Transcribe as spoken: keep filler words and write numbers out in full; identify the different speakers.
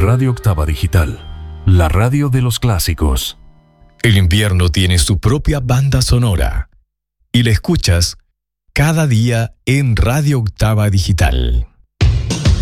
Speaker 1: Radio Octava Digital, la radio de los clásicos.
Speaker 2: El invierno tiene su propia banda sonora y la escuchas cada día en Radio Octava Digital.